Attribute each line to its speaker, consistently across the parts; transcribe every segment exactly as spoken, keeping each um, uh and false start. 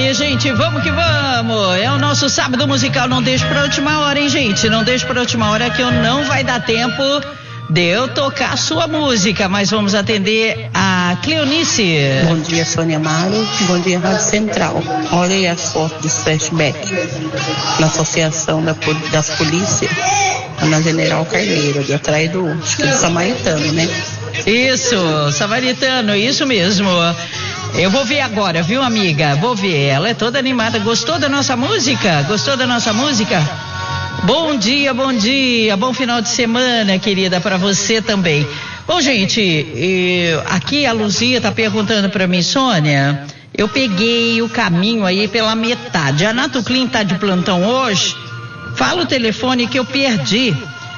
Speaker 1: aí, gente, vamos que vamos. É o nosso sábado musical, não deixe pra última hora, hein, gente? Não deixe pra última hora que eu não vai dar tempo de eu tocar a sua música, mas vamos atender a Cleonice.
Speaker 2: Bom dia, Sônia Amaro. Bom dia, Rádio Central. Olha aí as fotos dos flashback na Associação da, das Polícias, na General Carneiro, ali atrás do, acho que do Samaritano, né?
Speaker 1: Isso, Samaritano, isso mesmo. Eu vou ver agora, viu, amiga? Vou ver. Ela é toda animada. Gostou da nossa música? Gostou da nossa música? Bom dia, bom dia. Bom final de semana, querida, para você também. Bom, gente, eu, aqui a Luzia tá perguntando para mim, Sônia, eu peguei o caminho aí pela metade. A Natuclean tá de plantão hoje? Fala o telefone que eu perdi.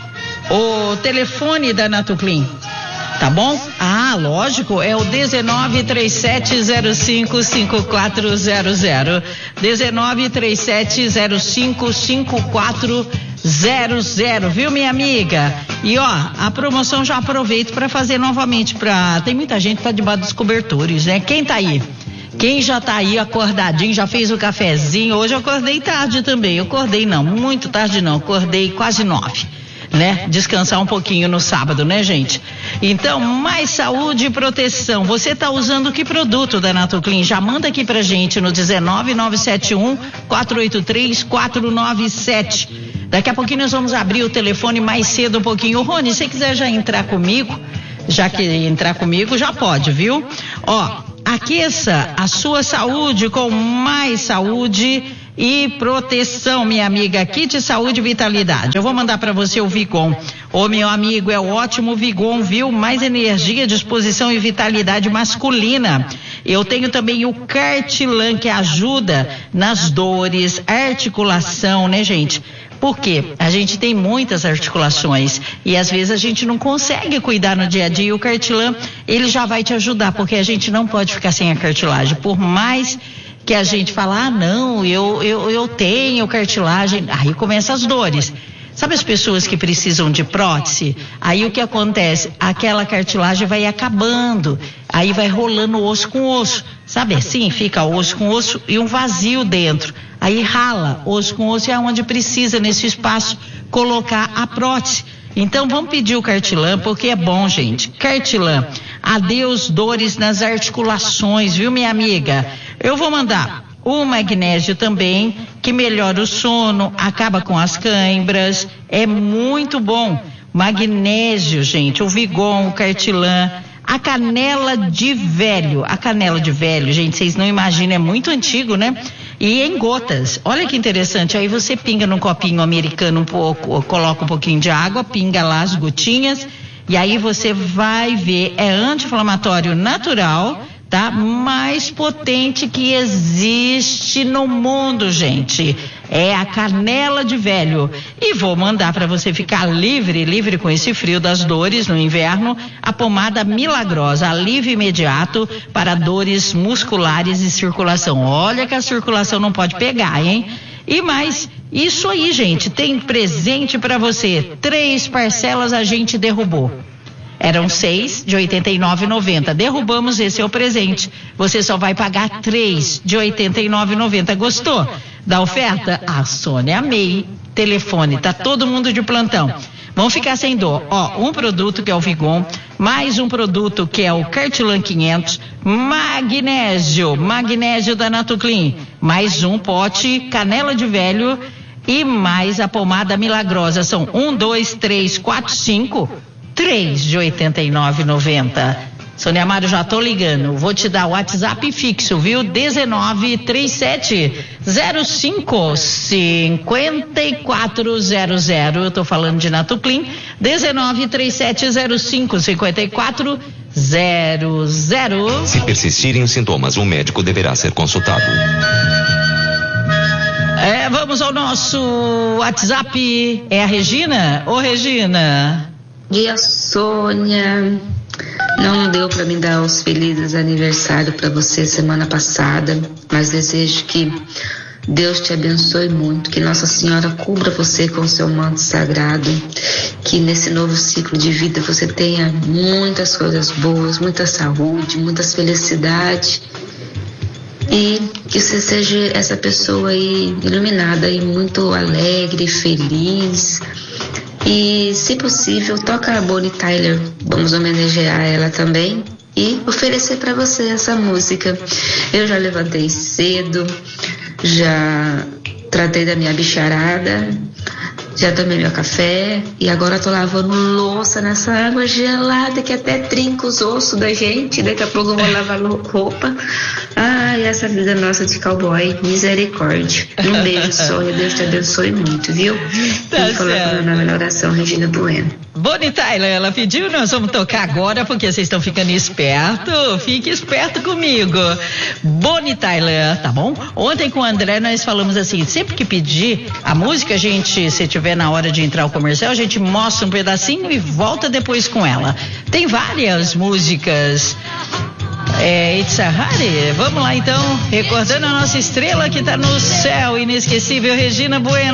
Speaker 1: O telefone da Natuclean. Tá bom? Ah, lógico, é o dezenove, trinta e sete, zero cinco, cinco quatro zero zero. dezenove, trinta e sete, zero cinco, cinco quatro zero zero, viu, minha amiga? E ó, a promoção já aproveito para fazer novamente pra... Tem muita gente que tá debaixo dos cobertores, né? Quem tá aí? Quem já tá aí acordadinho, já fez o cafezinho? Hoje eu acordei tarde também. Eu acordei não, muito tarde não, acordei quase nove. Né? Descansar um pouquinho no sábado, né, gente? Então, mais saúde e proteção. Você tá usando que produto da Natuclean? Já manda aqui pra gente no dezenove, nove sete um, quatro oito três, quatro nove sete. Daqui a pouquinho nós vamos abrir o telefone mais cedo um pouquinho. Rony, se você quiser já entrar comigo, já que entrar comigo, já pode, viu? Ó, aqueça a sua saúde com mais saúde e proteção, minha amiga. Kit Saúde e Vitalidade. Eu vou mandar para você o Vigon. Ô, meu amigo, é o ótimo Vigon, viu? Mais energia, disposição e vitalidade masculina. Eu tenho também o Cartilan, que ajuda nas dores, articulação, né, gente? Porque a gente tem muitas articulações e às vezes a gente não consegue cuidar no dia a dia. E o Cartilan, ele já vai te ajudar, porque a gente não pode ficar sem a cartilagem. Por mais que a gente fala, ah, não, eu, eu, eu tenho cartilagem, aí começam as dores. Sabe as pessoas que precisam de prótese? Aí o que acontece? Aquela cartilagem vai acabando, aí vai rolando osso com osso. Sabe assim? Fica osso com osso e um vazio dentro. Aí rala osso com osso e é onde precisa, nesse espaço, colocar a prótese. Então vamos pedir o Cartilan, porque é bom, gente. Cartilan, adeus dores nas articulações, viu, minha amiga? Eu vou mandar o magnésio também, que melhora o sono, acaba com as cãibras, é muito bom. Magnésio, gente, o Vigon, o Cartilan, a canela de velho. A canela de velho, gente, vocês não imaginam, é muito antigo, né? E em gotas. Olha que interessante, aí você pinga num copinho americano um pouco, coloca um pouquinho de água, pinga lá as gotinhas, e aí você vai ver, é anti-inflamatório natural, tá? Mais potente que existe no mundo, gente. É a canela de velho. E vou mandar para você ficar livre, livre com esse frio das dores no inverno, a pomada milagrosa, alívio imediato para dores musculares e circulação. Olha que a circulação não pode pegar, hein? E mais, isso aí, gente, tem presente para você. Três parcelas a gente derrubou. Eram seis de oitenta e nove reais e noventa centavos. Derrubamos, esse é o presente. Você só vai pagar três de oitenta e nove reais e noventa centavos. Gostou da oferta? A Sônia, amei. Telefone, tá todo mundo de plantão. Vamos ficar sem dor. Ó, um produto que é o Vigon, mais um produto que é o Cartilan quinhentos, magnésio, magnésio da Natuclean, mais um pote canela de velho e mais a pomada milagrosa. São um, dois, três, quatro, cinco... três de oitenta e nove reais e noventa centavos. Sônia Amaro, já tô ligando. Vou te dar o WhatsApp fixo, viu? dezenove, trinta e sete, zero cinco, cinco quatro zero zero. Eu tô falando de Natuclean. dezenove, trinta e sete, zero cinco, cinco quatro zero zero.
Speaker 3: Se persistirem os sintomas, o médico deverá ser consultado.
Speaker 1: É, vamos ao nosso WhatsApp. É a Regina? Ô, Regina.
Speaker 4: E a Sônia, não deu para me dar os felizes aniversários para você semana passada, mas desejo que Deus te abençoe muito, que Nossa Senhora cubra você com seu manto sagrado, que nesse novo ciclo de vida você tenha muitas coisas boas, muita saúde, muitas felicidades E que você seja essa pessoa aí iluminada e muito alegre, feliz. E, se possível, toca a Bonnie Tyler. Vamos homenagear ela também e oferecer para você essa música. Eu já levantei cedo, já tratei da minha bicharada, já tomei meu café e agora tô lavando louça nessa água gelada que até trinca os ossos da gente. Daqui a pouco eu vou lavar roupa. Ai, essa vida nossa de cowboy, misericórdia. Um beijo, Sônia, Deus te abençoe muito, viu?
Speaker 1: Tá
Speaker 4: Vou falar com a nome na oração, Regina Bueno.
Speaker 1: Bonnie Tyler, ela pediu, nós vamos tocar agora porque vocês estão ficando espertos. Fique esperto comigo. Bonnie Tyler, tá bom? Ontem com o André nós falamos assim, sempre que pedir a música, a gente, se tiver na hora de entrar o comercial, a gente mostra um pedacinho e volta depois com ela. Tem várias músicas. É, It's a Harry. Vamos lá então, recordando a nossa estrela que tá no céu, inesquecível, Regina Bueno.